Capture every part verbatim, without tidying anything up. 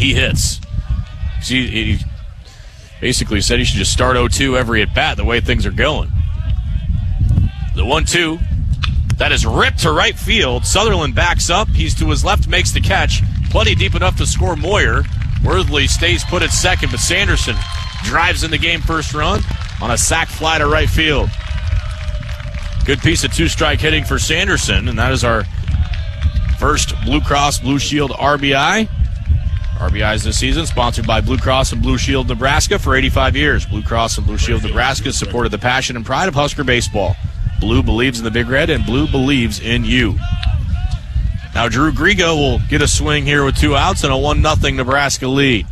he hits. See, he basically said he should just start oh two every at-bat the way things are going. The one two. That is ripped to right field. Sutherland backs up. He's to his left, makes the catch. Plenty deep enough to score Moyer. Worthley stays put at second, but Sanderson drives in the game first run on a sac fly to right field. Good piece of two-strike hitting for Sanderson, and that is our first Blue Cross Blue Shield R B I. R B Is this season, sponsored by Blue Cross and Blue Shield Nebraska for eighty-five years. Blue Cross and Blue Shield Nebraska supported the passion and pride of Husker baseball. Blue believes in the Big Red, and Blue believes in you. Now Drew Grigo will get a swing here with two outs and a one nothing Nebraska lead.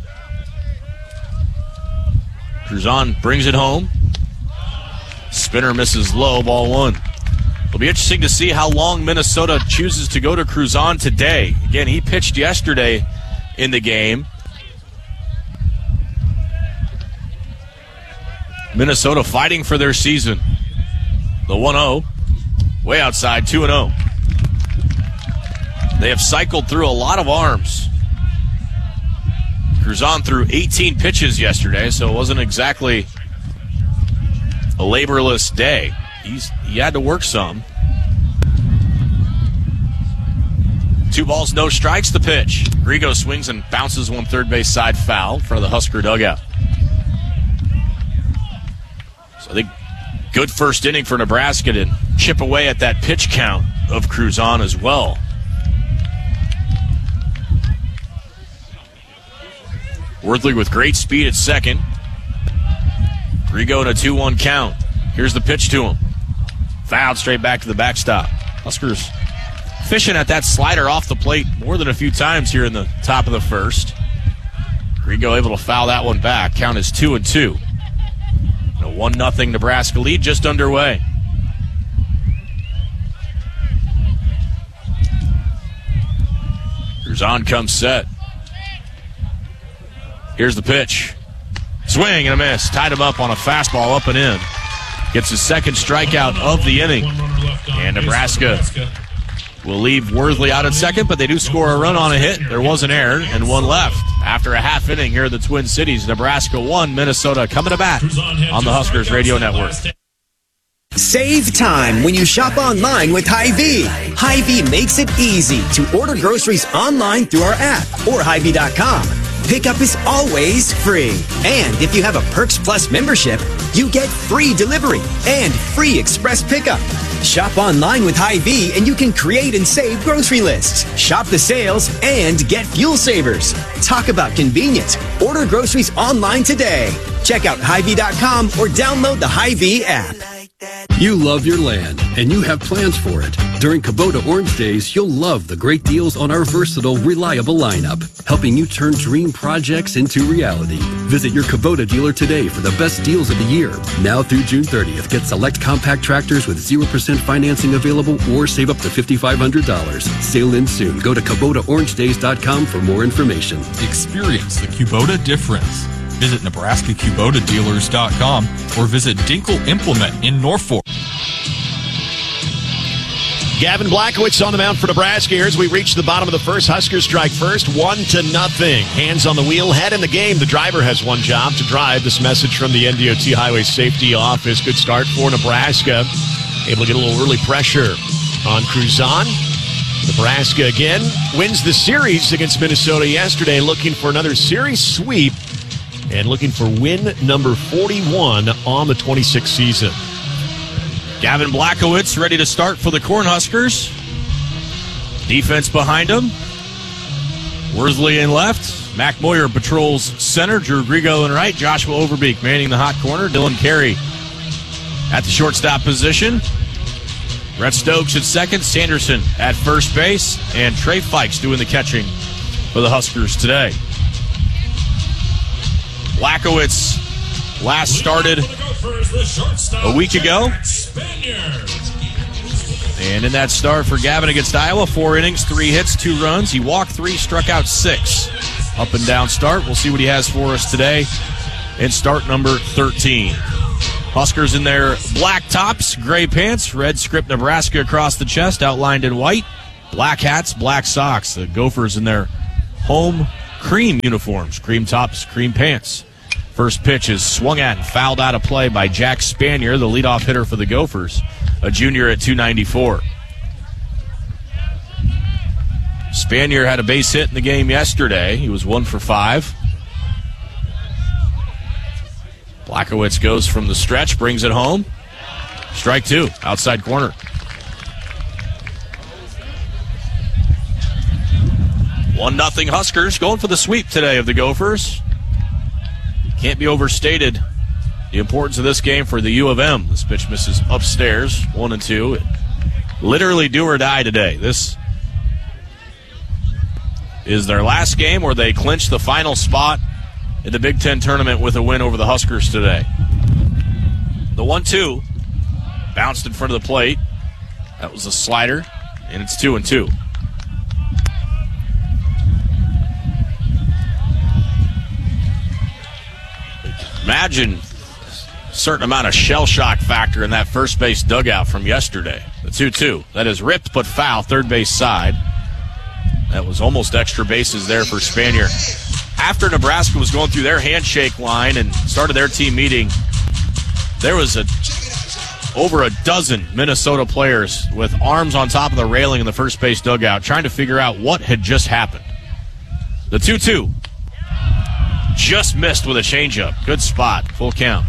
Cruzan brings it home. Spinner misses low, ball one. It'll be interesting to see how long Minnesota chooses to go to Cruzan today. Again, he pitched yesterday in the game. Minnesota fighting for their season. The one oh, way outside, two and oh. They have cycled through a lot of arms. Cruzan threw eighteen pitches yesterday, so it wasn't exactly a laborless day. He's, he had to work some. Two balls, no strikes, the pitch. Grigo swings and bounces one third base side foul in front of the Husker dugout. So I think good first inning for Nebraska to chip away at that pitch count of Cruzan as well. Worthley with great speed at second. Grigo in a two one count. Here's the pitch to him. Fouled straight back to the backstop. Huskers fishing at that slider off the plate more than a few times here in the top of the first. Grigo able to foul that one back. Count is two and two. A one nothing Nebraska lead just underway. Cruzan comes set. Here's the pitch. Swing and a miss. Tied him up on a fastball up and in. Gets his second strikeout of the inning. And Nebraska will leave Worthley out at second, but they do score a run on a hit. There was an error and one left. After a half inning here in the Twin Cities, Nebraska won, Minnesota coming to bat on the Huskers Radio Network. Save time when you shop online with Hy-Vee. Hy-Vee makes it easy to order groceries online through our app or Hy Vee dot com. Pickup is always free. And if you have a Perks Plus membership, you get free delivery and free express pickup. Shop online with Hy-Vee and you can create and save grocery lists. Shop the sales and get fuel savers. Talk about convenience. Order groceries online today. Check out Hy Vee dot com or download the Hy-Vee app. You love your land, and you have plans for it. During Kubota Orange Days, you'll love the great deals on our versatile, reliable lineup, helping you turn dream projects into reality. Visit your Kubota dealer today for the best deals of the year. Now through June thirtieth, get select compact tractors with zero percent financing available or save up to five thousand five hundred dollars. Sail in soon. Go to Kubota Orange Days dot com for more information. Experience the Kubota difference. Visit Nebraska Kubota Dealers dot com or visit Dinkle Implement in Norfolk. Gavin Blachowicz on the mound for Nebraska here as we reach the bottom of the first. Huskers strike first, one to nothing. Hands on the wheel, head in the game. The driver has one job, to drive. This message from the N D O T Highway Safety Office. Good start for Nebraska. Able to get a little early pressure on Cruzan. Nebraska again wins the series against Minnesota yesterday, looking for another series sweep and looking for win number forty-one on the twenty-sixth season. Gavin Blachowicz ready to start for the Cornhuskers. Defense behind him. Worthley in left. Mac Moyer patrols center. Drew Grigo in right. Joshua Overbeek manning the hot corner. Dylan Carey at the shortstop position. Brett Stokes at second. Sanderson at first base. And Trey Fikes doing the catching for the Huskers today. Blachowicz last started a week ago. And in that start for Gavin against Iowa, four innings, three hits, two runs. He walked three, struck out six. Up and down start. We'll see what he has for us today in start number thirteen. Huskers in their black tops, gray pants, red script Nebraska across the chest, outlined in white. Black hats, black socks. The Gophers in their home cream uniforms, cream tops, cream pants. First pitch is swung at and fouled out of play by Jack Spanier, the leadoff hitter for the Gophers, a junior at two ninety-four. Spanier had a base hit in the game yesterday. He was one for five. Blackowitz goes from the stretch, brings it home. Strike two, outside corner. One nothing Huskers going for the sweep today of the Gophers. Can't be overstated the importance of this game for the U of M. This pitch misses upstairs, one and two. Literally do or die today. This is their last game where they clinch the final spot in the Big Ten tournament with a win over the Huskers today. The one two bounced in front of the plate. That was a slider, and it's two and two. Imagine a certain amount of shell shock factor in that first base dugout from yesterday. The two two. That is ripped but foul, third base side. That was almost extra bases there for Spanier. After Nebraska was going through their handshake line and started their team meeting, there was a over a dozen Minnesota players with arms on top of the railing in the first base dugout trying to figure out what had just happened. The two two. Just missed with a changeup. Good spot. Full count.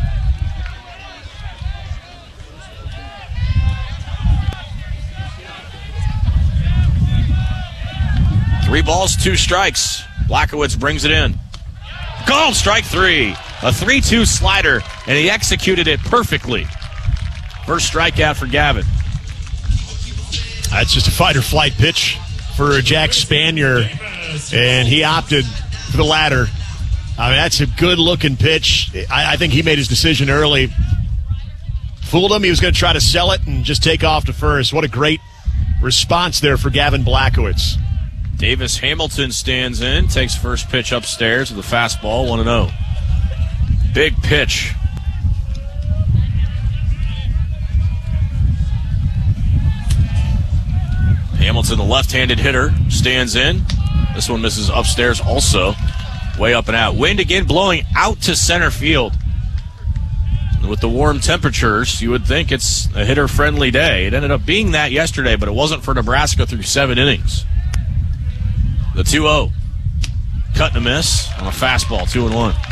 Three balls, two strikes. Blackowitz brings it in. Called strike three. A three two slider, and he executed it perfectly. First strikeout for Gavin. That's just a fight or flight pitch for Jack Spanier, and he opted for the latter. I mean, that's a good-looking pitch. I, I think he made his decision early. Fooled him. He was going to try to sell it and just take off to first. What a great response there for Gavin Blackowitz. Davis Hamilton stands in, takes first pitch upstairs with a fastball, one and oh. Big pitch. Hamilton, the left-handed hitter, stands in. This one misses upstairs also. Way up and out. Wind again blowing out to center field. With the warm temperatures, you would think it's a hitter-friendly day. It ended up being that yesterday, but it wasn't for Nebraska through seven innings. The two oh. Cut and a miss on a fastball, two and one.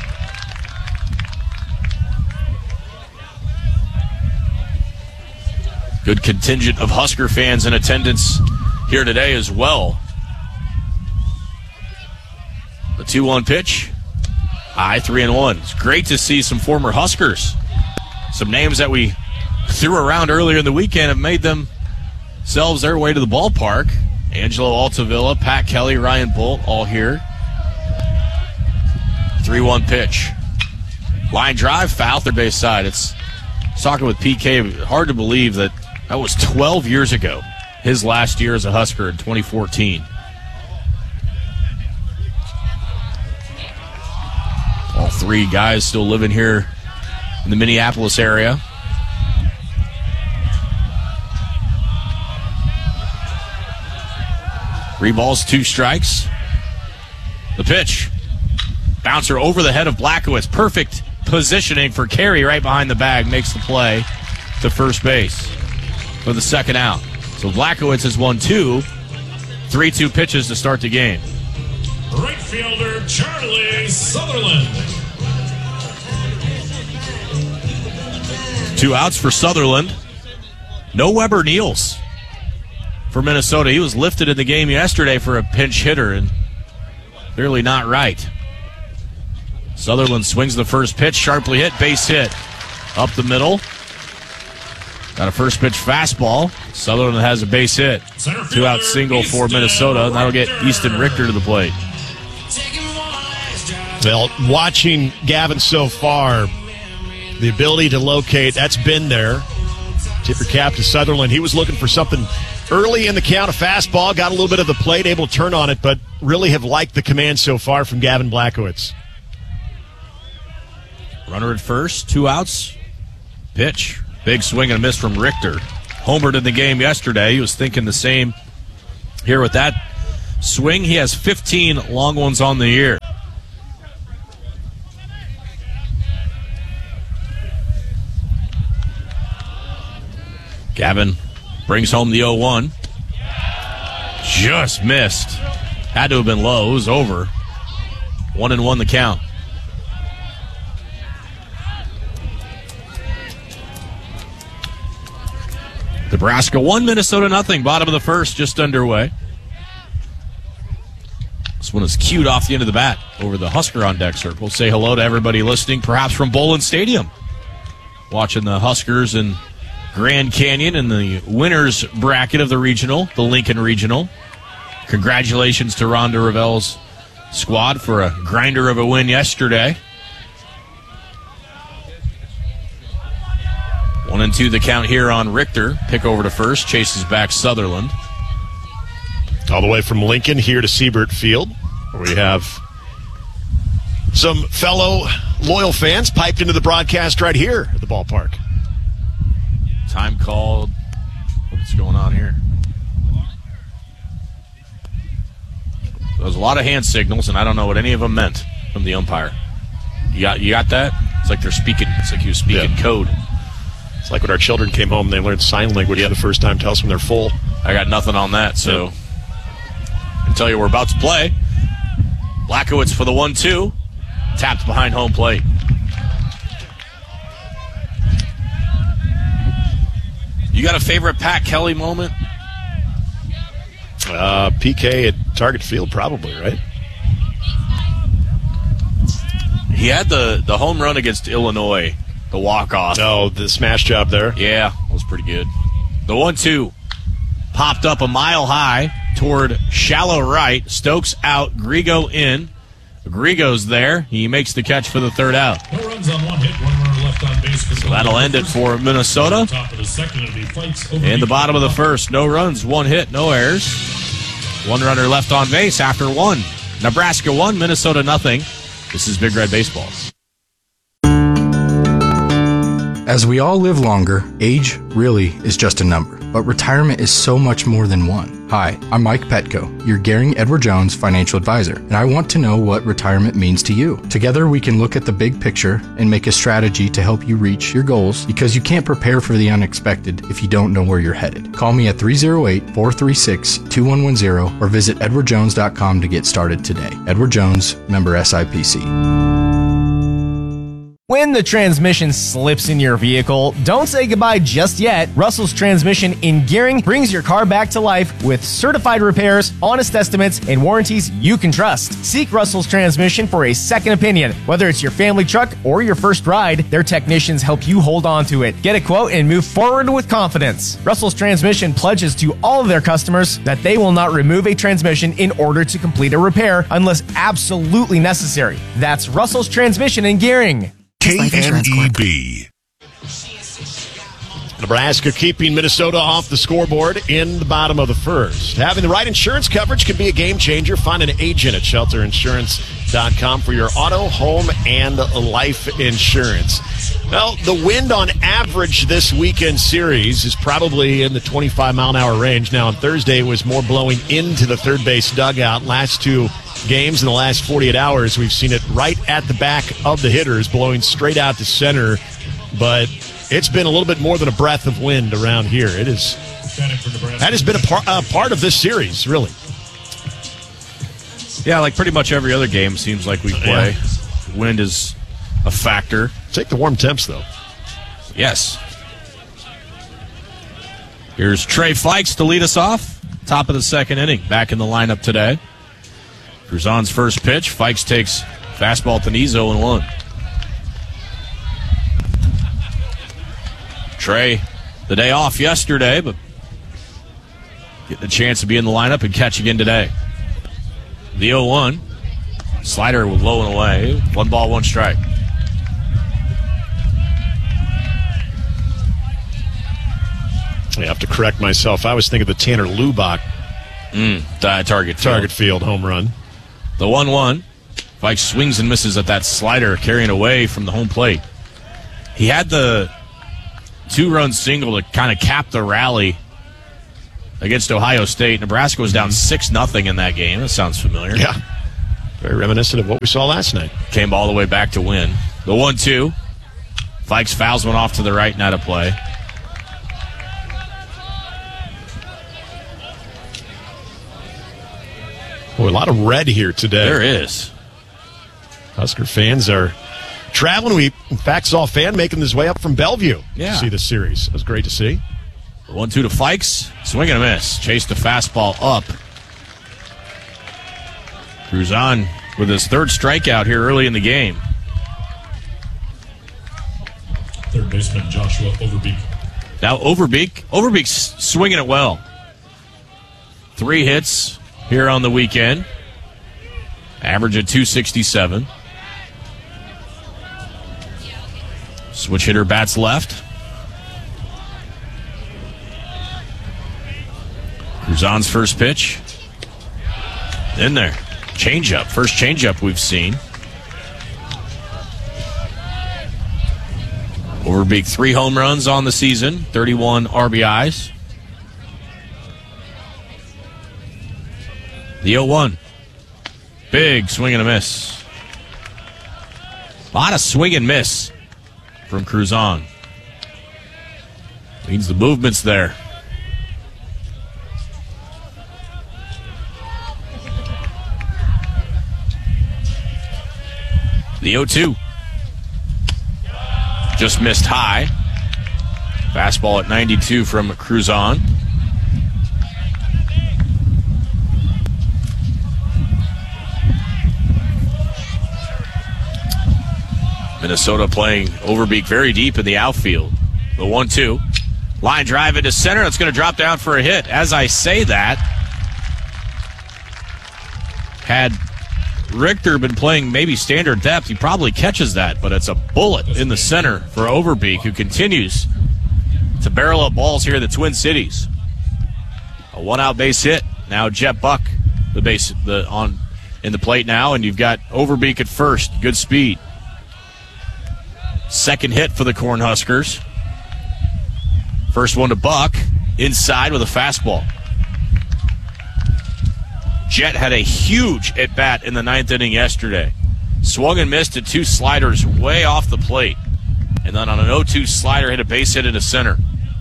Good contingent of Husker fans in attendance here today as well. The two one pitch. High, three and one. It's great to see some former Huskers. Some names that we threw around earlier in the weekend have made themselves their way to the ballpark. Angelo Altavilla, Pat Kelly, Ryan Bolt, all here. three one pitch. Line drive, foul, third base side. It's talking with P K. Hard to believe that that was twelve years ago. His last year as a Husker in twenty fourteen. All three guys still living here in the Minneapolis area. Three balls, two strikes. The pitch. Bouncer over the head of Blackowitz. Perfect positioning for Carey right behind the bag. Makes the play to first base for the second out. So Blackowitz has won two. three two pitches to start the game. Right fielder Charlie Sutherland. Two outs for Sutherland. No Weber Niels for Minnesota. He was lifted in the game yesterday for a pinch hitter and clearly not right. Sutherland swings the first pitch, sharply hit, base hit. Up the middle. Got a first pitch fastball. Sutherland has a base hit. Two out single for Minnesota, and that'll get Easton Richter to the plate. Well, watching Gavin so far, the ability to locate, that's been there. Tip your cap to Sutherland. He was looking for something early in the count, a fastball, got a little bit of the plate, able to turn on it, but really have liked the command so far from Gavin Blackowitz. Runner at first, two outs. Pitch. Big swing and a miss from Richter. Homered in the game yesterday. He was thinking the same here with that swing. He has fifteen long ones on the year. Gavin brings home the oh one. Just missed. Had to have been low. It was over. One and one the count. Nebraska one, Minnesota nothing. Bottom of the first, just underway. This one is cued off the end of the bat over the Husker on deck circle. Say hello to everybody listening, perhaps from Bowlin Stadium. Watching the Huskers and Grand Canyon in the winners bracket of the regional, the Lincoln Regional. Congratulations to Rhonda Ravel's squad for a grinder of a win yesterday. One and two the count here on Richter. Pick over to first, chases back Sutherland. All the way from Lincoln here to Siebert Field, where we have some fellow loyal fans piped into the broadcast right here at the ballpark. Time called. What's going on here? There's a lot of hand signals, and I don't know what any of them meant from the umpire. You got, you got that? It's like they're speaking. It's like he was speaking yeah. code. It's like when our children came home, they learned sign language yep. for the first time. Tell us when they're full. I got nothing on that, so yep. I can tell you we're about to play. Blackowitz for the one two. Tapped behind home plate. You got a favorite Pat Kelly moment? Uh, P K at Target Field, probably, right? He had the, the home run against Illinois, the walk-off. Oh, the smash job there? Yeah, that was pretty good. The one two popped up a mile high toward shallow right. Stokes out, Grigo in. Grigo's there. He makes the catch for the third out. No runs on one hit, one runner left on base. So that'll end it for Minnesota. Top of the second, it'll be Fikes In the bottom of the first, no runs, one hit, no errors. One runner left on base after one. Nebraska one, Minnesota nothing. This is Big Red Baseball. As we all live longer, age really is just a number, but retirement is so much more than one. Hi, I'm Mike Petco, your Gehring Edward Jones financial advisor, and I want to know what retirement means to you. Together we can look at the big picture and make a strategy to help you reach your goals, because you can't prepare for the unexpected if you don't know where you're headed. Call me at three oh eight, four three six, two one one zero or visit edward jones dot com to get started today. Edward Jones, member S I P C. When the transmission slips in your vehicle, don't say goodbye just yet. Russell's Transmission in Gehring brings your car back to life with certified repairs, honest estimates, and warranties you can trust. Seek Russell's Transmission for a second opinion. Whether it's your family truck or your first ride, their technicians help you hold on to it. Get a quote and move forward with confidence. Russell's Transmission pledges to all of their customers that they will not remove a transmission in order to complete a repair unless absolutely necessary. That's Russell's Transmission in Gehring. K N E B. Nebraska keeping Minnesota off the scoreboard in the bottom of the first. Having the right insurance coverage can be a game changer. Find an agent at shelter insurance dot com for your auto, home, and life insurance. Well, the wind on average this weekend series is probably in the twenty-five mile an hour range. Now, on Thursday, it was more blowing into the third base dugout. Last two games in the last forty-eight hours, we've seen it right at the back of the hitters, blowing straight out to center. But it's been a little bit more than a breath of wind around here. It is. That has been a par- uh, part of this series, really. Yeah, like pretty much every other game seems like we play. Yeah. Wind is a factor. Take the warm temps, though. Yes. Here's Trey Fikes to lead us off. Top of the second inning. Back in the lineup today. Cruzan's first pitch. Fikes takes fastball to knees, oh and one. Trey, the day off yesterday, but getting a chance to be in the lineup and catch again today. The oh one. Slider was low and away. One ball, one strike. I have to correct myself. I was thinking the Tanner Lubach mm, target field. target field home run. The one one. Fikes swings and misses at that slider, carrying away from the home plate. He had the two-run single to kind of cap the rally against Ohio State. Nebraska was down six nothing in that game. That sounds familiar. Yeah. Very reminiscent of what we saw last night. Came all the way back to win. The one two. Fikes fouls one off to the right and out of play. Boy, a lot of red here today. There is. Husker fans are traveling. We, in fact, saw a fan making his way up from Bellevue yeah. to see the series. It was great to see. one two to Fikes. Swing and a miss. Chased the fastball up. Cruzan with his third strikeout here early in the game. Third baseman Joshua Overbeek. Now Overbeek. Overbeek's swinging it well. Three hits here on the weekend. Average at two sixty-seven. Switch hitter bats left. Cruzan's first pitch. In there. Changeup. First changeup we've seen. Overbeek, three home runs on the season, thirty-one R B Is. The oh one. Big swing and a miss. A lot of swing and miss from Cruzan. Means the movement's there. The oh two. Just missed high. Fastball at ninety-two from Cruzan. Minnesota playing Overbeek very deep in the outfield. The one two. Line drive into center. It's going to drop down for a hit. As I say that, had Richter been playing maybe standard depth, he probably catches that, but it's a bullet in the center for Overbeek, who continues to barrel up balls here in the Twin Cities. A one-out base hit. Now Jet Buck, the base the on in the plate now, and you've got Overbeek at first. Good speed. Second hit for the Cornhuskers. First one to Buck, inside with a fastball. Jet had a huge at-bat in the ninth inning yesterday. Swung and missed at two sliders way off the plate. And then on an oh two slider, hit a base hit into center.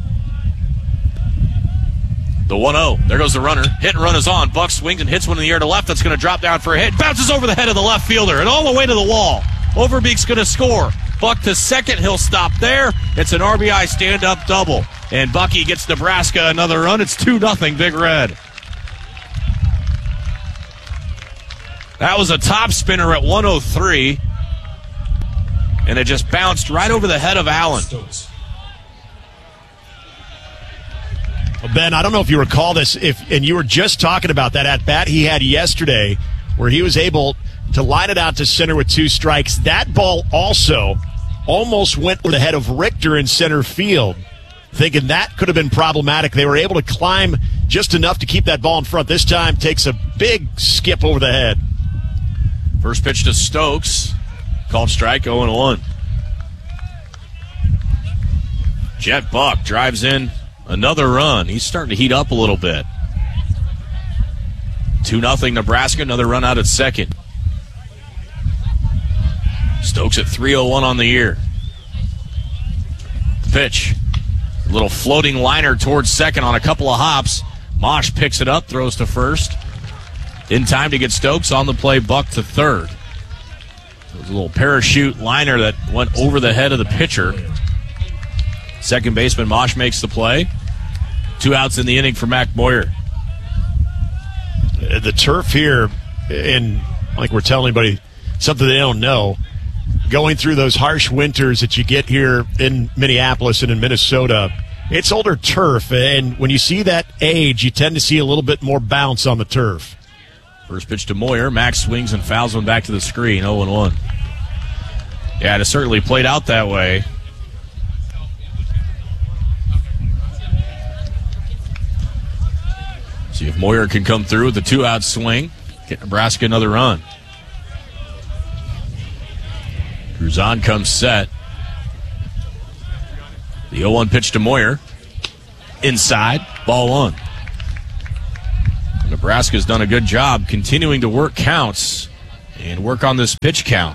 The one oh. There goes the runner. Hit and run is on. Buck swings and hits one in the air to left. That's going to drop down for a hit. Bounces over the head of the left fielder and all the way to the wall. Overbeek's going to score. Buck to second. He'll stop there. It's an R B I stand-up double. And Bucky gets Nebraska another run. It's two nothing Big Red. That was a top spinner at one oh three. And it just bounced right over the head of Allen. Well, Ben, I don't know if you recall this, if and you were just talking about that at-bat he had yesterday where he was able to line it out to center with two strikes. That ball also almost went over the head of Richter in center field, thinking that could have been problematic. They were able to climb just enough to keep that ball in front. This time takes a big skip over the head. First pitch to Stokes. Called strike, oh and one. Jet Buck drives in another run. He's starting to heat up a little bit. two nothing Nebraska, another run out at second. Stokes at three oh one on the year. The pitch. A little floating liner towards second on a couple of hops. Mosh picks it up, throws to first. In time to get Stokes on the play, Buck to third. It was a little parachute liner that went over the head of the pitcher. Second baseman Mosh makes the play. Two outs in the inning for Mac Moyer. The turf here, and like we're telling anybody something they don't know, going through those harsh winters that you get here in Minneapolis and in Minnesota, it's older turf, and when you see that age, you tend to see a little bit more bounce on the turf. First pitch to Moyer. Max swings and fouls one back to the screen. oh and one. Yeah, it certainly played out that way. See if Moyer can come through with the two-out swing. Get Nebraska another run. Cruzan comes set. The oh one pitch to Moyer. Inside. Ball one. Nebraska's done a good job continuing to work counts and work on this pitch count.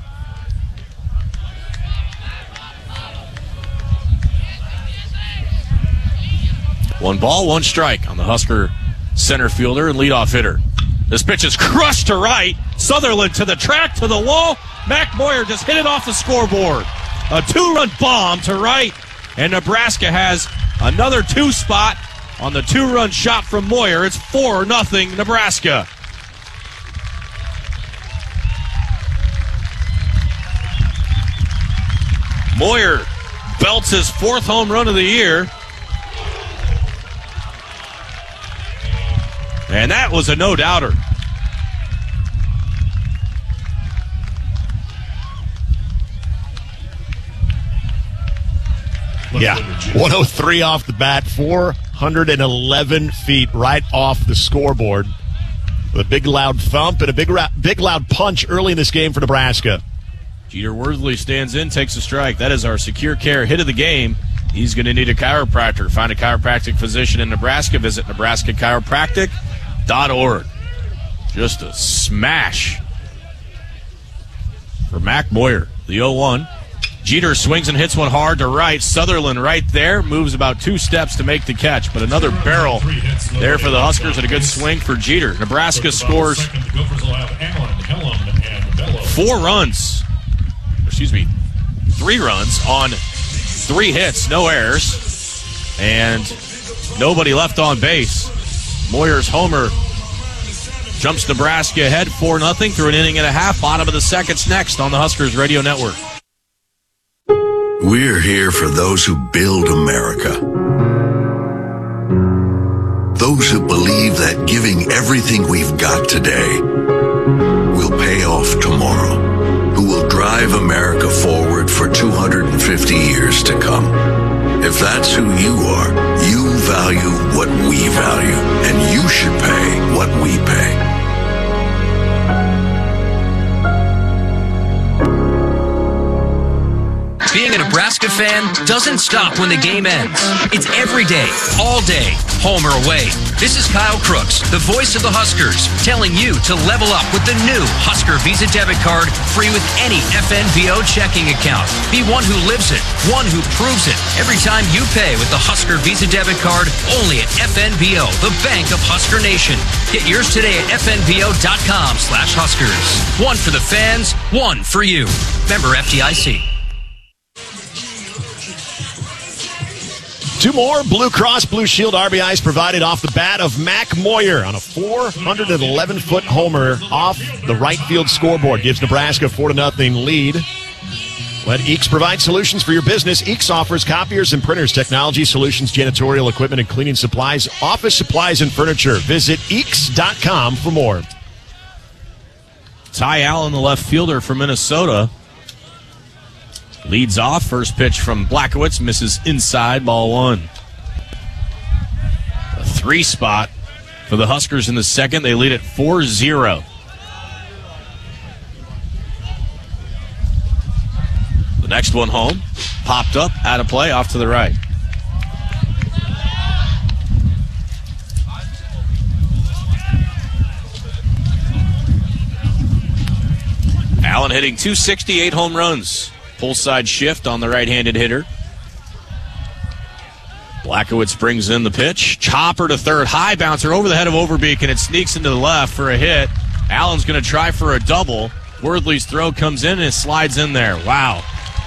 One ball, one strike on the Husker center fielder and leadoff hitter. This pitch is crushed to right. Sutherland to the track, to the wall. Mac Moyer just hit it off the scoreboard. A two-run bomb to right, and Nebraska has another two spot on the two-run shot from Moyer. It's four nothing Nebraska. Moyer belts his fourth home run of the year. And that was a no-doubter. Yeah, one oh three off the bat, four hundred eleven feet right off the scoreboard. With a big loud thump and a big ra- big loud punch early in this game for Nebraska. Jeter Worthley stands in, takes a strike. That is our Secure Care hit of the game. He's going to need a chiropractor. Find a chiropractic physician in Nebraska. Visit Nebraska Chiropractic dot org. Just a smash for Mac Moyer, the oh one. Jeter swings and hits one hard to right. Sutherland right there, moves about two steps to make the catch, but another barrel there for the Huskers and a good swing for Jeter. Nebraska scores four runs, excuse me, three runs on three hits, no errors, and nobody left on base. Moyer's homer jumps Nebraska ahead four nothing through an inning and a half. Bottom of the second's next on the Huskers Radio Network. We're here for those who build America. Those who believe that giving everything we've got today will pay off tomorrow. Who will drive America forward for two hundred fifty years to come. If that's who you are, you value what we value, and you should pay what we pay. Being a Nebraska fan doesn't stop when the game ends. It's every day, all day, home or away. This is Kyle Crooks, the voice of the Huskers, telling you to level up with the new Husker Visa debit card, free with any F N B O checking account. Be one who lives it, one who proves it. Every time you pay with the Husker Visa debit card, only at F N B O, the bank of Husker Nation. Get yours today at F N B O dot com slash Huskers. One for the fans, one for you. Member F D I C. Two more Blue Cross Blue Shield R B Is provided off the bat of Mac Moyer on a four hundred eleven foot homer off the right field scoreboard. Gives Nebraska a four to nothing lead. Let Eeks provide solutions for your business. Eeks offers copiers and printers, technology solutions, janitorial equipment, and cleaning supplies, office supplies, and furniture. Visit Eeks dot com for more. Ty Allen, the left fielder for Minnesota, leads off. First pitch from Blackowitz, misses inside, ball one. A three spot for the Huskers in the second. They lead at four zero. The next one home, popped up, out of play, off to the right. Allen hitting two sixty-eight home runs. Pull side shift on the right-handed hitter. Blackowitz brings in the pitch. Chopper to third. High bouncer over the head of Overbeek, and it sneaks into the left for a hit. Allen's going to try for a double. Worthley's throw comes in and it slides in there. Wow.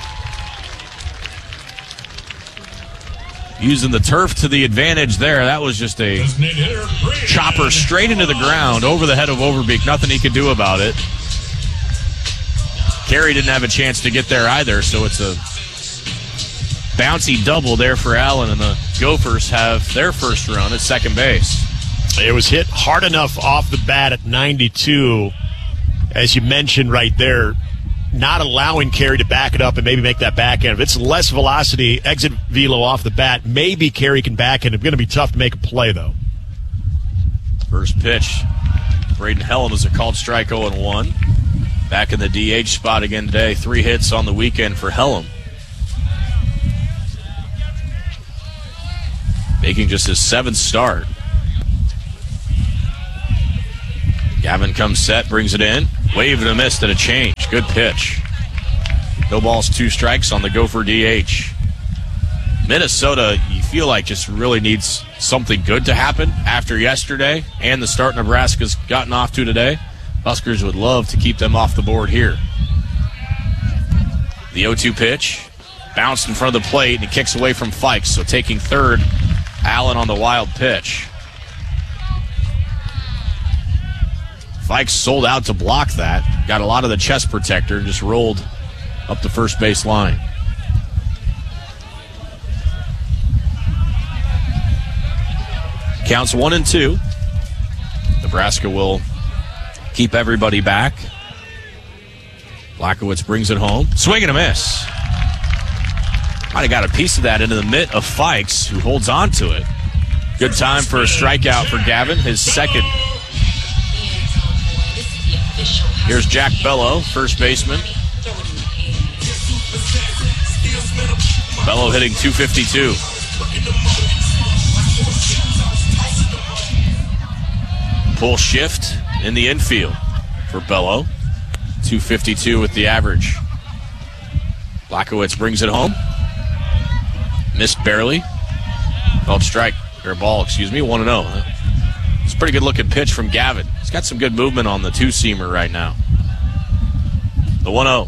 Using the turf to the advantage there. That was just a chopper straight into the ground over the head of Overbeek. Nothing he could do about it. Carey didn't have a chance to get there either, so it's a bouncy double there for Allen, and the Gophers have their first run at second base. It was hit hard enough off the bat at ninety-two, as you mentioned right there, not allowing Carey to back it up and maybe make that backhand. If it's less velocity, exit velo off the bat, maybe Carey can backhand. It's going to be tough to make a play, though. First pitch, Braden Hellam is a called strike oh and one. Back in the D H spot again today. Three hits on the weekend for Hellam. Making just his seventh start. Gavin comes set, brings it in. Wave and a miss and a change. Good pitch. No balls, two strikes on the Gopher D H. Minnesota, you feel like just really needs something good to happen after yesterday and the start Nebraska's gotten off to today. Huskers would love to keep them off the board here. The oh two pitch. Bounced in front of the plate, and he kicks away from Fikes. So taking third, Allen on the wild pitch. Fikes sold out to block that. Got a lot of the chest protector and just rolled up the first base line. Counts one and two. Nebraska will keep everybody back. Blachowicz brings it home. Swing and a miss. Might have got a piece of that into the mitt of Fikes, who holds on to it. Good time for a strikeout for Gavin, his second. Here's Jack Bello, first baseman. Bello hitting two fifty-two. Pull shift in the infield for Bello. two fifty-two with the average. Blachowicz brings it home. Missed barely. Called strike, or ball, excuse me, one and oh. It's a pretty good looking pitch from Gavin. He's got some good movement on the two-seamer right now. The one oh.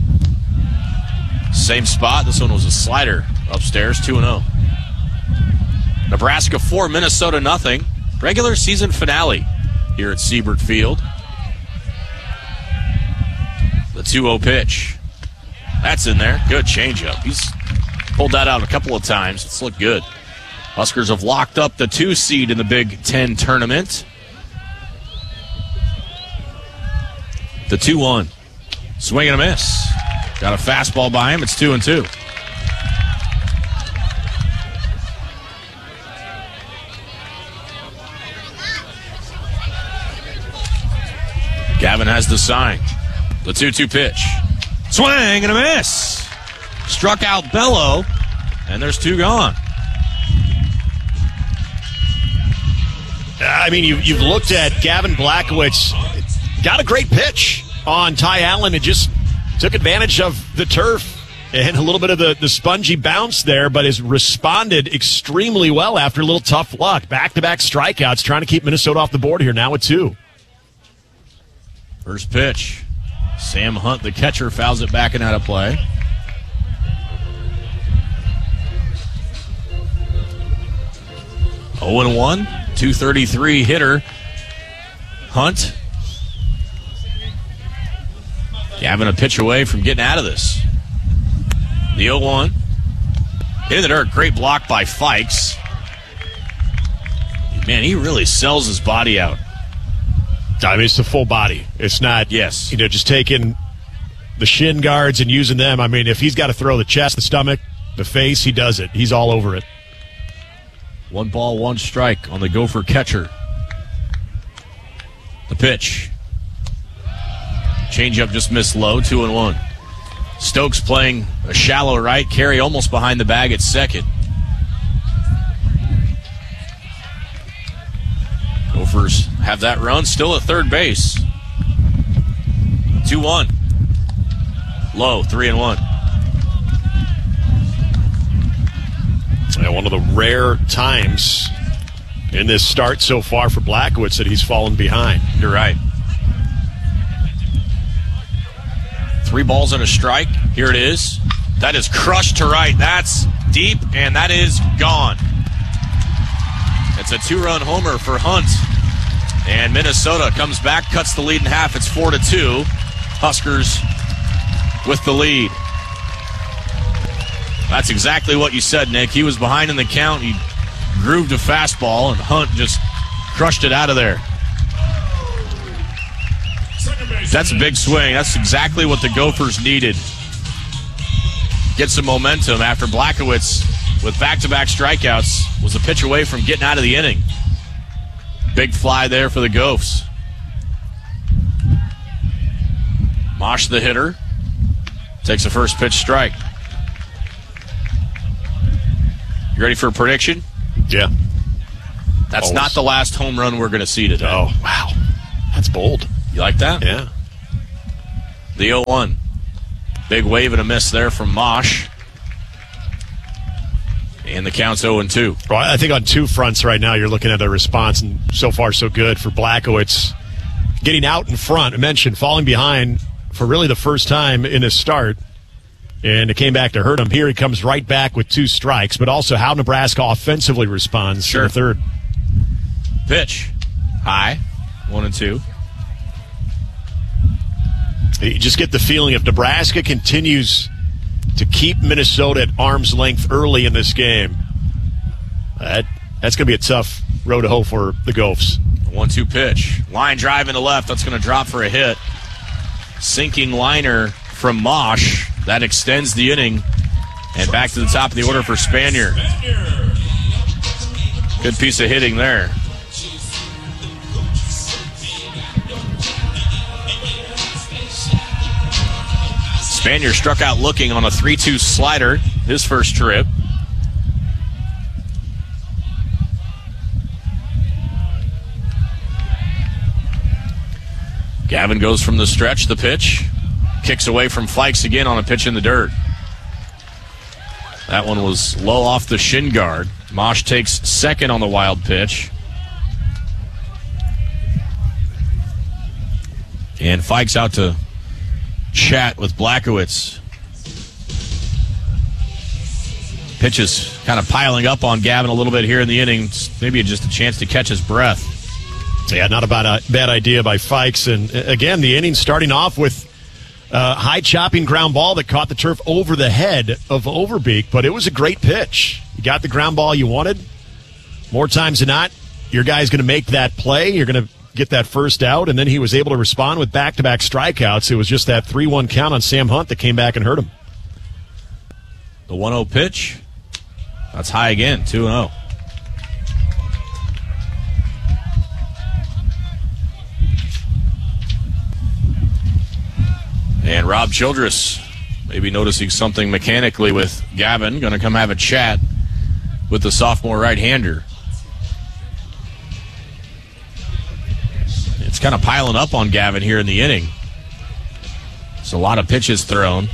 Same spot. This one was a slider upstairs, two and oh. Nebraska four, Minnesota nothing. Regular season finale here at Siebert Field. The two oh pitch. That's in there. Good changeup. He's pulled that out a couple of times. It's looked good. Huskers have locked up the two seed in the Big Ten tournament. The two one. Swing and a miss. Got a fastball by him. It's two and two. Gavin has the sign. The two two pitch. Swing and a miss. Struck out Bello, and there's two gone. I mean, you, you've looked at Gavin Blachowicz. Got a great pitch on Ty Allen. It just took advantage of the turf and a little bit of the, the spongy bounce there, but has responded extremely well after a little tough luck. Back-to-back strikeouts, trying to keep Minnesota off the board here now with two. First pitch. Sam Hunt, the catcher, fouls it back and out of play. oh and one, two thirty-three hitter. Hunt. Gavin a pitch away from getting out of this. The oh one. Hitting the dirt, great block by Fikes. Man, he really sells his body out. I mean, it's the full body. It's not, yes, you know, just taking the shin guards and using them. I mean, if he's got to throw the chest, the stomach, the face, he does it. He's all over it. One ball, one strike on the Gopher catcher. The pitch. Changeup just missed low, two and one. Stokes playing a shallow right. Carey almost behind the bag at second. Gophers have that run. Still at third base. two one. Low, three and one. Yeah, one of the rare times in this start so far for Blachowicz that he's fallen behind. You're right. Three balls and a strike. Here it is. That is crushed to right. That's deep, and that is gone. It's a two-run homer for Hunt. And Minnesota comes back, cuts the lead in half. It's four to two. Huskers with the lead. That's exactly what you said, Nick. He was behind in the count. He grooved a fastball, and Hunt just crushed it out of there. That's a big swing. That's exactly what the Gophers needed. Get some momentum after Blachowicz, with back-to-back strikeouts, was a pitch away from getting out of the inning. Big fly there for the Gophs. Mosh, the hitter, takes a first pitch strike. You ready for a prediction? Yeah. That's Always. not the last home run we're going to see today. Oh, wow. That's bold. You like that? Yeah. The oh one. Big wave and a miss there from Mosh. And the count's oh and two. Well, I think on two fronts right now, you're looking at a response, and so far so good for Blachowicz. Getting out in front, I mentioned, falling behind for really the first time in his start, and it came back to hurt him. Here he comes right back with two strikes, but also how Nebraska offensively responds sure. in the third. Pitch. High. One and two. You just get the feeling if Nebraska continues to keep Minnesota at arm's length early in this game, that, that's going to be a tough road to hoe for the Gophs. one two pitch. Line drive into left. That's going to drop for a hit. Sinking liner from Mosh. That extends the inning. And back to the top of the order for Spanier. Good piece of hitting there. Spanier struck out looking on a three two slider his first trip. Gavin goes from the stretch, the pitch. Kicks away from Fikes again on a pitch in the dirt. That one was low off the shin guard. Mosh takes second on the wild pitch. And Fikes out to chat with Blachowicz. Pitches kind of piling up on Gavin a little bit here in the inning. Maybe just a chance to catch his breath. Yeah, not a bad, uh, bad idea by Fikes. And uh, again, the inning starting off with a high chopping ground ball that caught the turf over the head of Overbeek, but it was a great pitch. You got the ground ball you wanted. More times than not, your guy's going to make that play. You're going to get that first out, and then he was able to respond with back-to-back strikeouts. It was just that three one count on Sam Hunt that came back and hurt him. The one oh pitch. That's high again, two and oh. And Rob Childress maybe noticing something mechanically with Gavin. Going to come have a chat with the sophomore right-hander. It's kind of piling up on Gavin here in the inning. It's a lot of pitches thrown.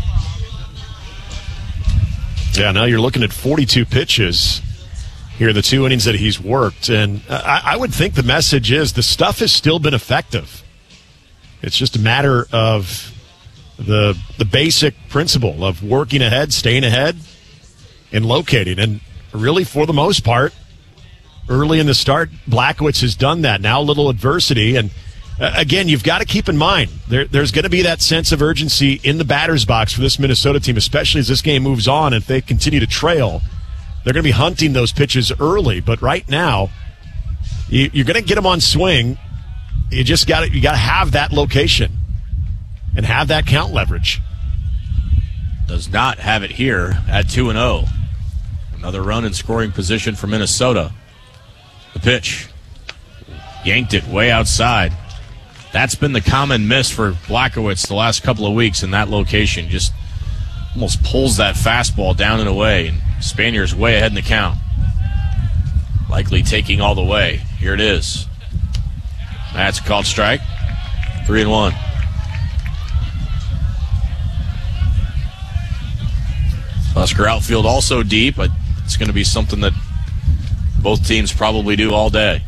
Yeah, now you're looking at forty-two pitches here, the two innings that he's worked. And I, I would think the message is the stuff has still been effective. It's just a matter of the the basic principle of working ahead, staying ahead, and locating. And really, for the most part, early in the start, Blachowicz has done that. Now a little adversity. And uh, again, you've got to keep in mind, there, there's going to be that sense of urgency in the batter's box for this Minnesota team, especially as this game moves on. If they continue to trail, they're going to be hunting those pitches early. But right now, you, you're going to get them on swing. You just got to you got to have that location and have that count leverage. Does not have it here at two and oh. Another run in scoring position for Minnesota. The pitch. Yanked it way outside. That's been the common miss for Blachowicz the last couple of weeks in that location. Just almost pulls that fastball down and away. And Spanier's way ahead in the count. Likely taking all the way. Here it is. That's a called strike. Three and one. Husker outfield also deep, but it's going to be something that both teams probably do all day.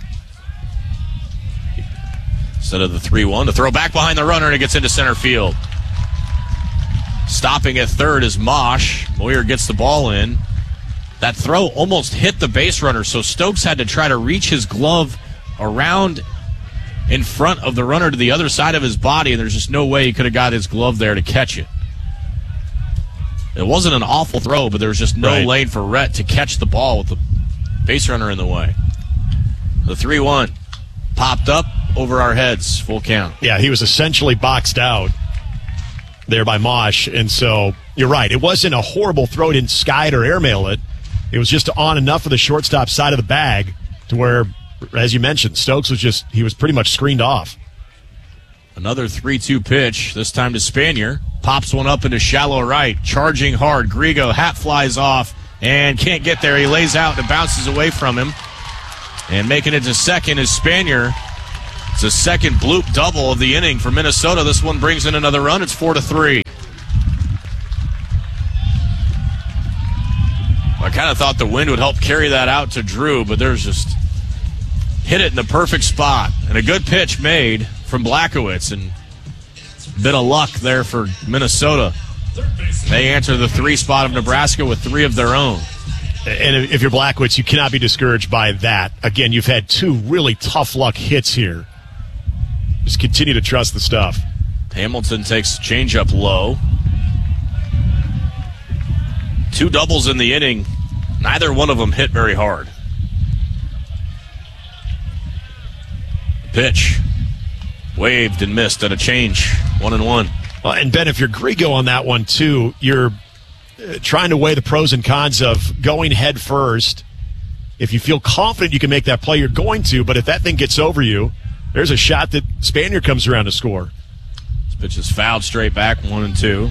Instead of the three one, to throw back behind the runner, and it gets into center field. Stopping at third is Mosh. Moyer gets the ball in. That throw almost hit the base runner, so Stokes had to try to reach his glove around in front of the runner to the other side of his body, and there's just no way he could have got his glove there to catch it. It wasn't an awful throw, but there was just no right. lane for Rhett to catch the ball with the base runner in the way. The three one popped up over our heads, full count. Yeah, he was essentially boxed out there by Mosh, and so you're right. It wasn't a horrible throw. It didn't sky it or airmail it. It was just on enough of the shortstop side of the bag to where, as you mentioned, Stokes was just, he was pretty much screened off. Another three two pitch, this time to Spanier. Pops one up into shallow right, charging hard. Grigo, hat flies off and can't get there. He lays out and bounces away from him. And making it to second is Spanier. It's the second bloop double of the inning for Minnesota. This one brings in another run. It's four to three. I kind of thought the wind would help carry that out to Drew, but there's just hit it in the perfect spot. And a good pitch made from Blackowitz, and a bit of luck there for Minnesota. They enter the three spot of Nebraska with three of their own. And if you're Blackowitz, you cannot be discouraged by that. Again, you've had two really tough luck hits here. Just continue to trust the stuff. Hamilton takes changeup low. Two doubles in the inning. Neither one of them hit very hard. Pitch. Waved and missed at a change. One and one. Well, and Ben, if you're Grigo on that one too, you're uh, trying to weigh the pros and cons of going head first. If you feel confident you can make that play, you're going to. But if that thing gets over you, there's a shot that Spanier comes around to score. This pitch is fouled straight back, one and two.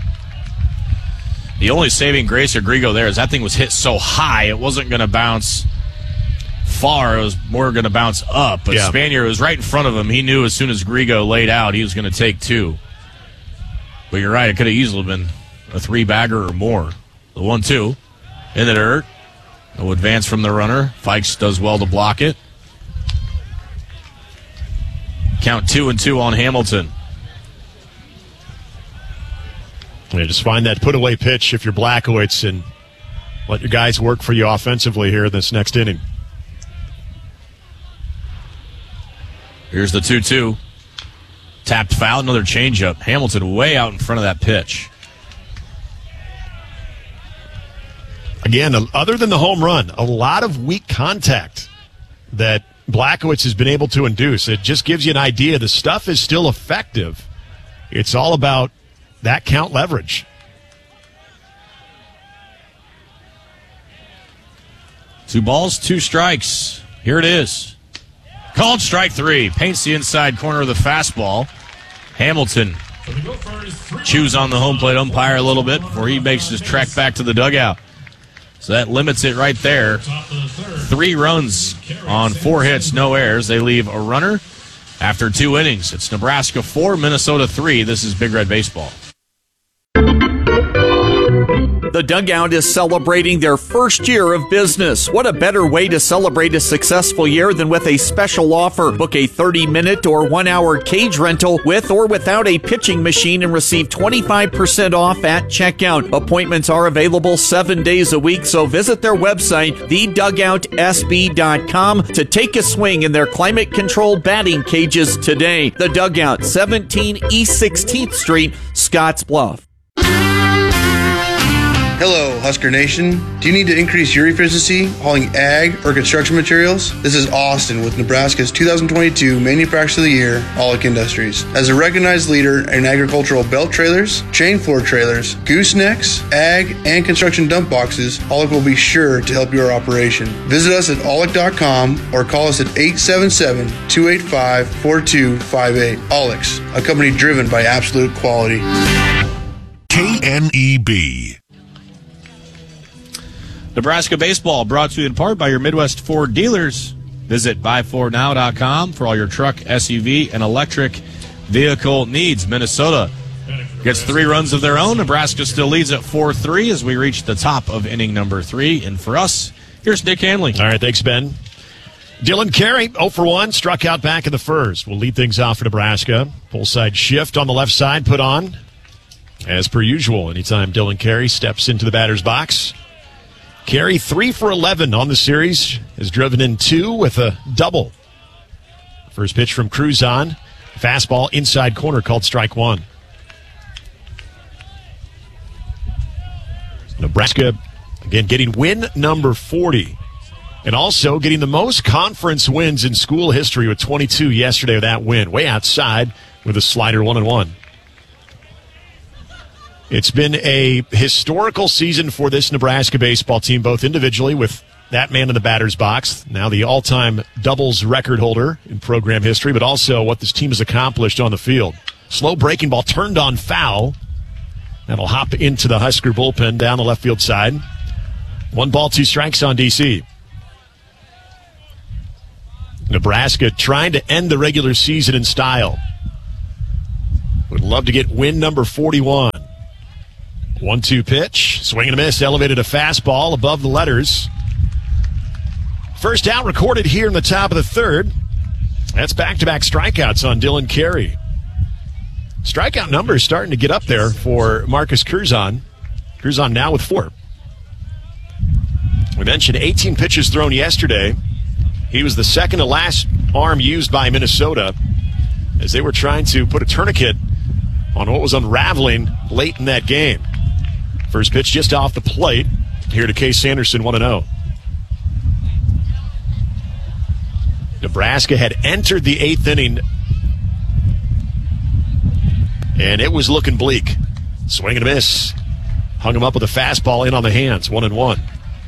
The only saving grace of Grigo there is that thing was hit so high it wasn't going to bounce far. It was more going to bounce up. But yeah. Spanier was right in front of him. He knew as soon as Grigo laid out he was going to take two. But you're right, it could have easily been a three-bagger or more. The one two in the dirt. No advance from the runner. Fikes does well to block it. Count two and two on Hamilton. Yeah, just find that put-away pitch if you're Blackowitz and let your guys work for you offensively here in this next inning. Here's the two two. Tapped foul, another changeup. Hamilton way out in front of that pitch. Again, other than the home run, a lot of weak contact that Blackowitz has been able to induce. It just gives you an idea. The stuff is still effective. It's all about that count leverage. Two balls, two strikes. Here it is. Called strike three. Paints the inside corner of the fastball. Hamilton chews on the home plate umpire a little bit before he makes his trek back to the dugout. So that limits it right there. Three runs on four hits, no errors. They leave a runner after two innings. It's Nebraska four, Minnesota three. This is Big Red Baseball. The Dugout is celebrating their first year of business. What a better way to celebrate a successful year than with a special offer. Book a thirty-minute or one-hour cage rental with or without a pitching machine and receive twenty-five percent off at checkout. Appointments are available seven days a week, so visit their website, the dugout s b dot com, to take a swing in their climate-controlled batting cages today. The Dugout, seventeen East sixteenth Street, Scottsbluff. Hello, Husker Nation. Do you need to increase your efficiency hauling ag or construction materials? This is Austin with Nebraska's two thousand twenty-two Manufacturer of the Year, Aulick Industries. As a recognized leader in agricultural belt trailers, chain floor trailers, goosenecks, ag, and construction dump boxes, Aulick will be sure to help your operation. Visit us at aulick dot com or call us at eight seven seven, two eight five, four two five eight. Aulick's, a company driven by absolute quality. K N E B. Nebraska Baseball brought to you in part by your Midwest Ford dealers. Visit buy ford now dot com for all your truck, S U V, and electric vehicle needs. Minnesota gets three runs of their own. Nebraska still leads at four three as we reach the top of inning number three. And for us, here's Nick Hanley. All right, thanks, Ben. Dylan Carey, oh for one, struck out back in the first. We'll lead things off for Nebraska. Pull side shift on the left side put on. As per usual, anytime Dylan Carey steps into the batter's box. Carey, three for eleven on the series, has driven in two with a double. First pitch from Cruzon. Fastball inside corner called strike one. Nebraska, again, getting win number forty. And also getting the most conference wins in school history with twenty-two yesterday with that win. Way outside with a slider one and one. It's been a historical season for this Nebraska baseball team, both individually with that man in the batter's box, now the all-time doubles record holder in program history, but also what this team has accomplished on the field. Slow breaking ball turned on foul. That'll hop into the Husker bullpen down the left field side. One ball, two strikes on D C. Nebraska trying to end the regular season in style. Would love to get win number forty-one. one two pitch. Swing and a miss. Elevated a fastball above the letters. First out recorded here in the top of the third. That's back-to-back strikeouts on Dylan Carey. Strikeout numbers starting to get up there for Marcus Curzon. Curzon now with four. We mentioned eighteen pitches thrown yesterday. He was the second to last arm used by Minnesota as they were trying to put a tourniquet on what was unraveling late in that game. First pitch just off the plate. Here to Case Sanderson, one and oh. Nebraska had entered the eighth inning, and it was looking bleak. Swing and a miss. Hung him up with a fastball in on the hands, one and one.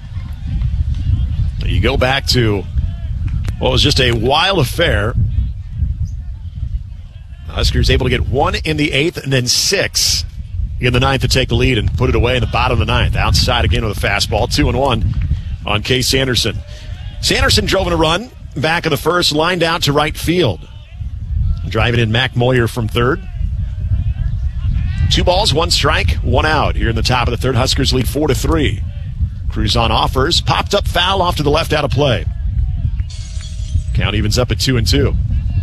You go back to what was just a wild affair. The Huskers able to get one in the eighth and then six in the ninth to take the lead and put it away in the bottom of the ninth. Outside again with a fastball, two and one on Case Sanderson. Sanderson drove in a run. Back of the first, lined out to right field. Driving in Mac Moyer from third. Two balls, one strike, one out. Here in the top of the third, Huskers lead four to three. Curzon offers, popped up foul off to the left, out of play. Count evens up at two and two.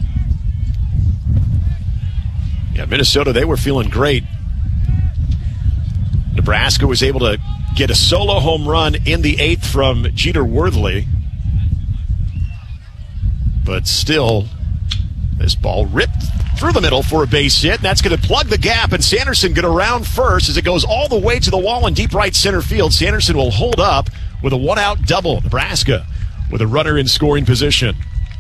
Yeah, Minnesota, they were feeling great. Nebraska was able to get a solo home run in the eighth from Jeter Worthley. But still, this ball ripped through the middle for a base hit. And that's going to plug the gap, and Sanderson going to round first as it goes all the way to the wall in deep right center field. Sanderson will hold up with a one-out double. Nebraska with a runner in scoring position.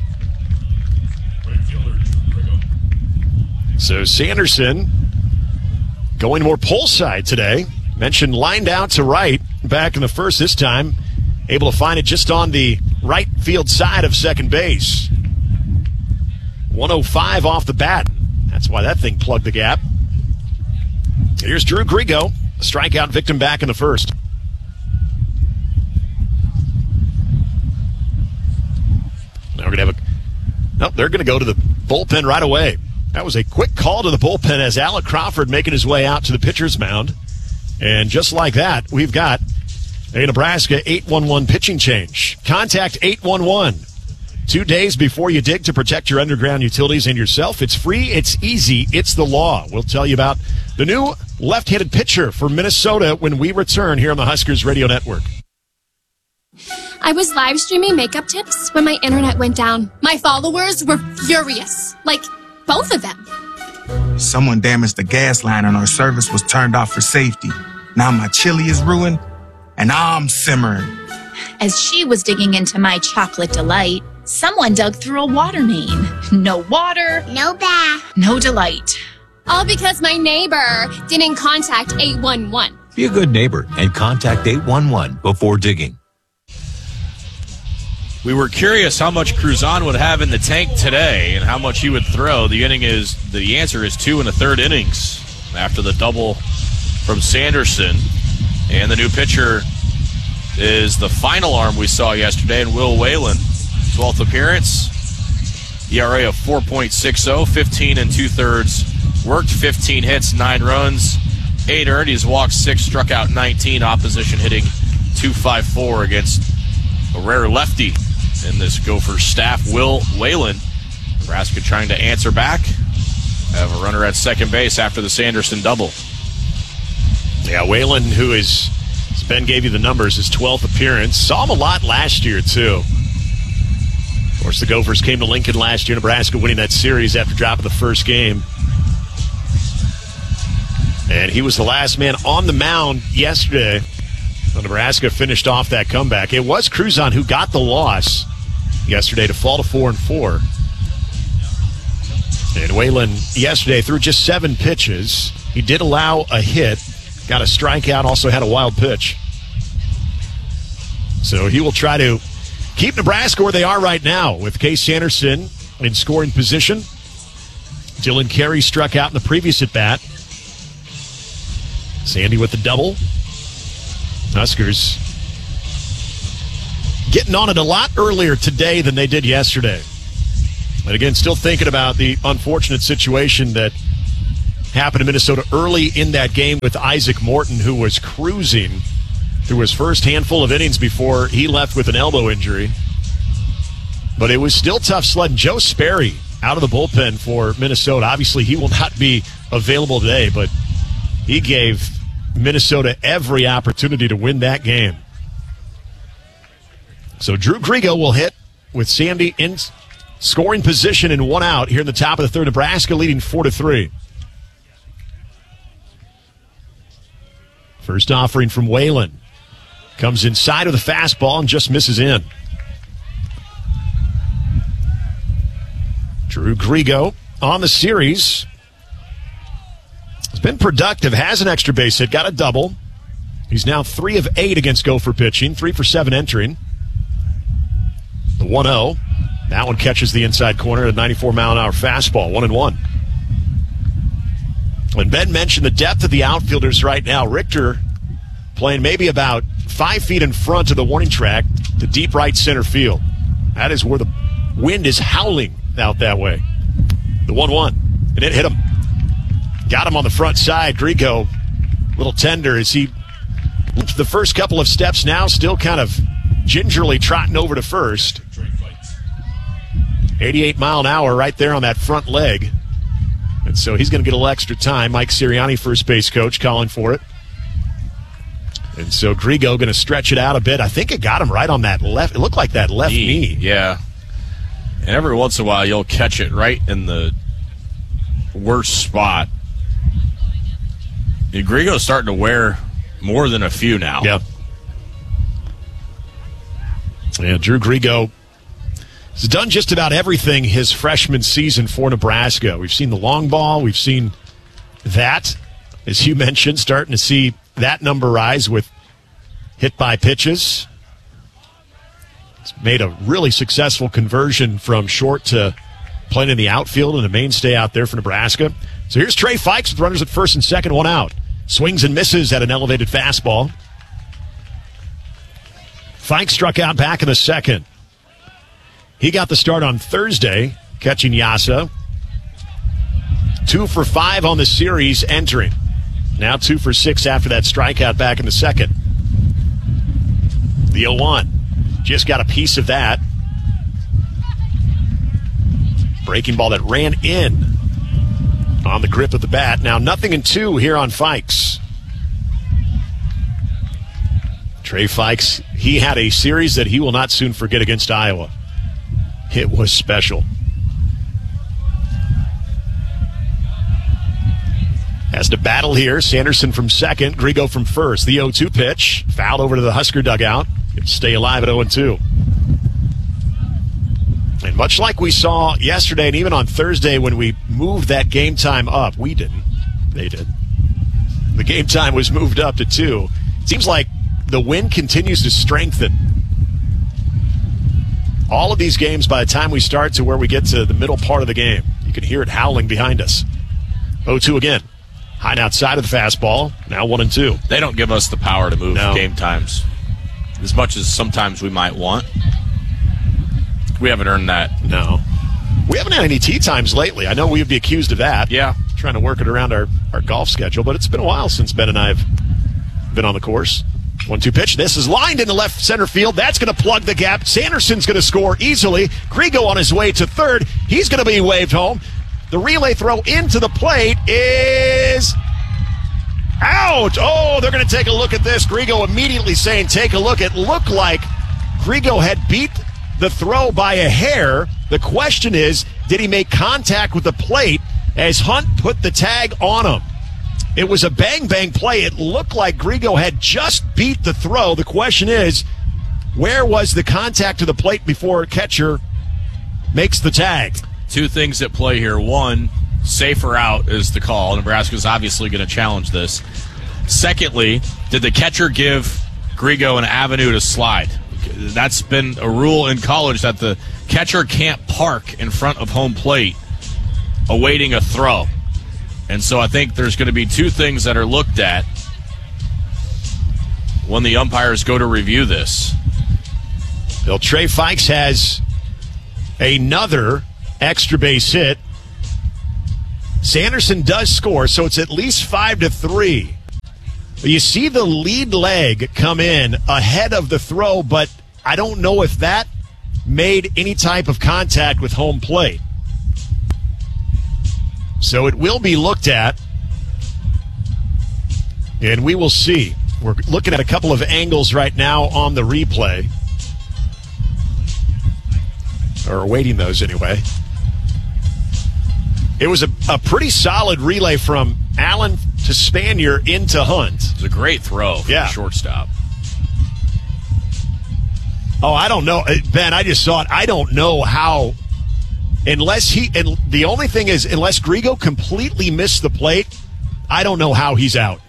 So Sanderson going more pull side today. Mentioned lined out to right back in the first this time. Able to find it just on the right field side of second base. one oh five off the bat. That's why that thing plugged the gap. Here's Drew Grigo, a strikeout victim back in the first. Now we're going to have a... Nope, they're going to go to the bullpen right away. That was a quick call to the bullpen as Alec Crawford making his way out to the pitcher's mound. And just like that, we've got a Nebraska eight one one pitching change. Contact eight one one. Two days before you dig to protect your underground utilities and yourself. It's free, it's easy, it's the law. We'll tell you about the new left-handed pitcher for Minnesota when we return here on the Huskers Radio Network. I was live streaming makeup tips when my internet went down. My followers were furious. Like, both of them. Someone damaged the gas line and our service was turned off for safety. Now my chili is ruined and I'm simmering. As she was digging into my chocolate delight, someone dug through a water main. No water. No bath. No delight. All because my neighbor didn't contact eight one one. Be a good neighbor and contact eight one one before digging. We were curious how much Curzon would have in the tank today and how much he would throw. The inning is the answer is two and a third innings after the double from Sanderson. And the new pitcher is the final arm we saw yesterday in Will Whalen. twelfth appearance. E R A of four point six oh, fifteen and two-thirds. Worked fifteen hits, nine runs, eight earned. He's walked six, struck out nineteen. Opposition hitting two fifty-four against a rare lefty in this Gophers staff, Will Whalen. Nebraska trying to answer back. Have a runner at second base after the Sanderson double. Yeah, Whalen, who is, as Ben gave you the numbers, his twelfth appearance. Saw him a lot last year, too. Of course, the Gophers came to Lincoln last year. Nebraska winning that series after dropping the first game. And he was the last man on the mound yesterday. So Nebraska finished off that comeback. It was Curzon who got the loss yesterday to fall to four and four. And Whalen yesterday threw just seven pitches. He did allow a hit, got a strikeout, also had a wild pitch. So he will try to keep Nebraska where they are right now with Case Sanderson in scoring position. Dylan Carey struck out in the previous at bat. Sandy with the double. Huskers getting on it a lot earlier today than they did yesterday. And again, still thinking about the unfortunate situation that happened in Minnesota early in that game with Isaac Morton, who was cruising through his first handful of innings before he left with an elbow injury. But it was still tough sledding. Joe Sperry out of the bullpen for Minnesota. Obviously, he will not be available today, but he gave Minnesota every opportunity to win that game. So Drew Grigo will hit with Sandy in scoring position in one out here in the top of the third. Nebraska leading four to three. First offering from Whalen. Comes inside of the fastball and just misses in. Drew Grigo on the series. It's been productive, has an extra base hit, got a double. He's now three of eight against Gopher pitching, three for seven entering. The one oh. That one catches the inside corner at a ninety-four mile an hour fastball, one and one. When Ben mentioned the depth of the outfielders right now, Richter playing maybe about five feet in front of the warning track to deep right center field. That is where the wind is howling out that way. The one one. And it hit him. Got him on the front side. Grigo, little tender as he the first couple of steps now, still kind of gingerly trotting over to first. eighty-eight mile an hour right there on that front leg. And so he's going to get a little extra time. Mike Sirianni, first base coach, calling for it. And so Grigo going to stretch it out a bit. I think it got him right on that left. It looked like that left knee. knee. Yeah. And every once in a while, you'll catch it right in the worst spot. And Grigo's starting to wear more than a few now. Yep. Yeah, Drew Grigo has done just about everything his freshman season for Nebraska. We've seen the long ball. We've seen that, as you mentioned, starting to see that number rise with hit by pitches. It's made a really successful conversion from short to playing in the outfield and a mainstay out there for Nebraska. So here's Trey Fikes with runners at first and second, one out. Swings and misses at an elevated fastball. Fikes struck out back in the second. He got the start on Thursday, catching Yasa. Two for five on the series entering. Now two for six after that strikeout back in the second. The oh one. Just got a piece of that. Breaking ball that ran in on the grip of the bat. Now nothing in two here on Fikes. Trey Fikes, he had a series that he will not soon forget against Iowa. It was special. Has to battle here. Sanderson from second, Grigo from first. The oh two pitch. Fouled over to the Husker dugout. Stay alive at oh and two. And much like we saw yesterday and even on Thursday when we moved that game time up, we didn't. They did. The game time was moved up to two. It seems like the wind continues to strengthen. All of these games, by the time we start to where we get to the middle part of the game, you can hear it howling behind us. oh two again. High and outside of the fastball. Now one and two. They don't give us the power to move No. game times as much as sometimes we might want. We haven't earned that. No. We haven't had any tee times lately. I know we would be accused of that. Yeah. Trying to work it around our, our golf schedule, but it's been a while since Ben and I have been on the course. one two pitch. This is lined into left center field. That's going to plug the gap. Sanderson's going to score easily. Grigo on his way to third. He's going to be waved home. The relay throw into the plate is out. Oh, they're going to take a look at this. Grigo immediately saying, take a look. It looked like Grigo had beat the throw by a hair. The question is, did he make contact with the plate as Hunt put the tag on him? It was a bang-bang play. It looked like Grigo had just beat the throw. The question is, where was the contact to the plate before a catcher makes the tag? Two things at play here. One, safer out is the call. Nebraska's obviously going to challenge this. Secondly, did the catcher give Grigo an avenue to slide? That's been a rule in college that the catcher can't park in front of home plate awaiting a throw. And so I think there's going to be two things that are looked at when the umpires go to review this. Bill Trey Fikes has another extra base hit. Sanderson does score, so it's at least five to three. You see the lead leg come in ahead of the throw, but I don't know if that made any type of contact with home plate. So it will be looked at, and we will see. We're looking at a couple of angles right now on the replay. Or awaiting those anyway. It was a, a pretty solid relay from Allen to Spanier into Hunt. It was a great throw from yeah. the shortstop. Oh, I don't know. Ben, I just saw it. I don't know how, unless he, and the only thing is, unless Grigo completely missed the plate, I don't know how he's out.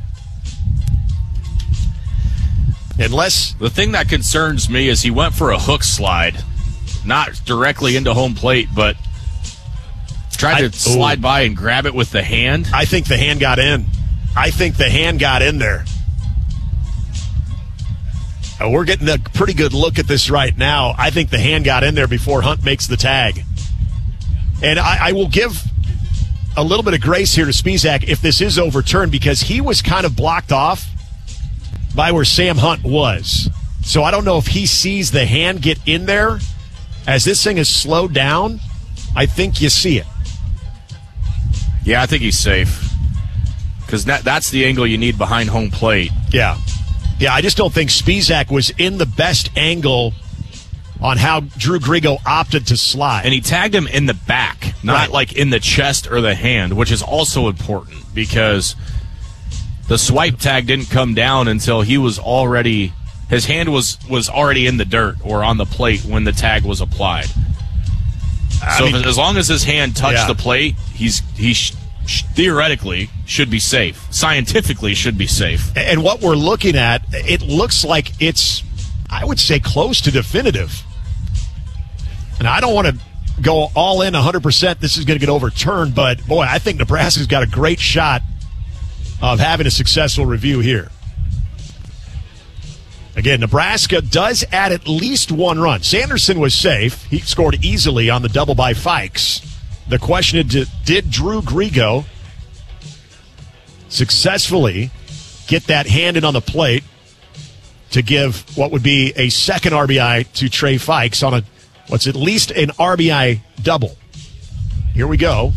Unless. The thing that concerns me is he went for a hook slide, not directly into home plate, but tried to I, slide by and grab it with the hand. I think the hand got in. I think the hand got in there. Uh, we're getting a pretty good look at this right now. I think the hand got in there before Hunt makes the tag. And I, I will give a little bit of grace here to Spizak if this is overturned, because he was kind of blocked off by where Sam Hunt was. So I don't know if he sees the hand get in there. As this thing is slowed down, I think you see it. Yeah, I think he's safe. Because that, that's the angle you need behind home plate. Yeah. Yeah, I just don't think Spizak was in the best angle on how Drew Grigo opted to slide. And he tagged him in the back, not right. like in the chest or the hand, which is also important because the swipe tag didn't come down until he was already, his hand was, was already in the dirt or on the plate when the tag was applied. I so mean, if, as long as his hand touched yeah. the plate, he's he sh- sh- theoretically should be safe. Scientifically should be safe. And what we're looking at, it looks like it's, I would say, close to definitive. And I don't want to go all in one hundred percent this is going to get overturned, but, boy, I think Nebraska's got a great shot of having a successful review here. Again, Nebraska does add at least one run. Sanderson was safe. He scored easily on the double by Fikes. The question is, did Drew Grigo successfully get that hand in on the plate to give what would be a second R B I to Trey Fikes on a what's at least an R B I double? Here we go.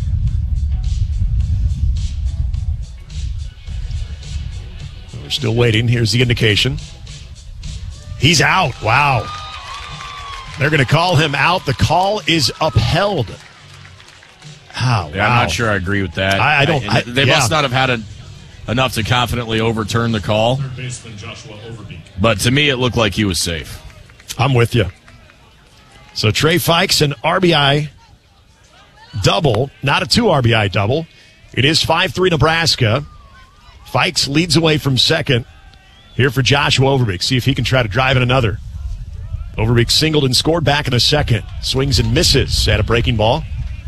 We're still waiting. Here's the indication. He's out. Wow. They're going to call him out. The call is upheld. Oh, yeah, wow. I'm not sure I agree with that. I, I don't. I, they yeah. must not have had a, enough to confidently overturn the call. Third baseman Joshua Overbeek. But to me, it looked like he was safe. I'm with you. So Trey Fikes, an R B I double, not a two R B I double. It is five three Nebraska. Fikes leads away from second. Here for Joshua Overbeek. See if he can try to drive in another. Overbeek singled and scored back in the second. Swings and misses at a breaking ball.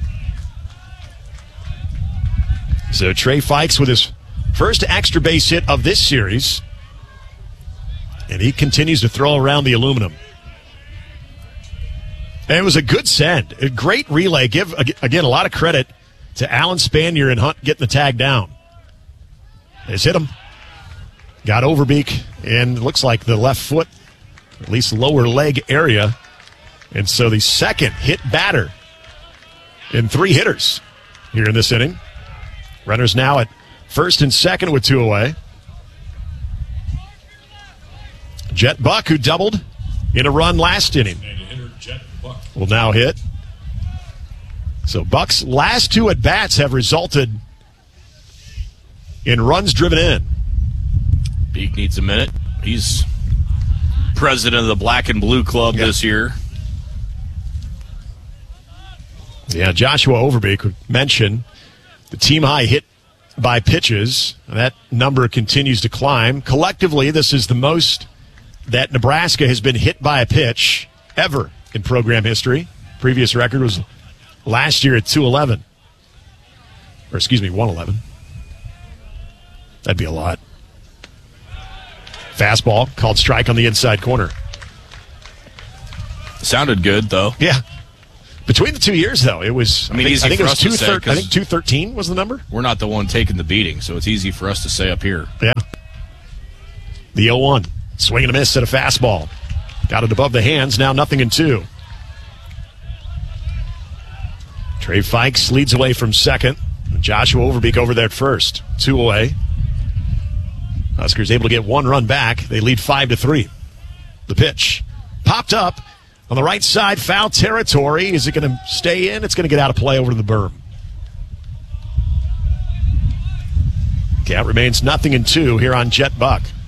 So Trey Fikes with his first extra base hit of this series. And he continues to throw around the aluminum. And it was a good send. A great relay. Give, again, a lot of credit to Allen Spanier and Hunt getting the tag down. Has hit him. Got Overbeek, and it looks like the left foot, at least lower leg area. And so the second hit batter in three hitters here in this inning. Runners now at first and second with two away. Jet Buck, who doubled in a run last inning, will now hit. So Buck's last two at-bats have resulted in runs driven in. Beek needs a minute. He's president of the Black and Blue Club yeah. this year. Yeah, Joshua Overbeek mentioned the team high hit by pitches. That number continues to climb. Collectively, this is the most that Nebraska has been hit by a pitch ever in program history. Previous record was last year at two eleven. Or excuse me, one eleven. That'd be a lot. Fastball called strike on the inside corner. Sounded good, though. Yeah. Between the two years, though, it was. I mean, I think, easy I think for it was us to two say, thir- I 'cause think two thirteen was the number. We're not the one taking the beating, so it's easy for us to say up here. Yeah. The oh one. Swing and a miss at a fastball. Got it above the hands. Now nothing in two. Trey Fikes leads away from second. Joshua Overbeek over there at first. Two away. Huskers able to get one run back. They lead five to three. The pitch popped up on the right side. Foul territory. Is it going to stay in? It's going to get out of play over to the berm. Count remains nothing in two here on Jet Buck.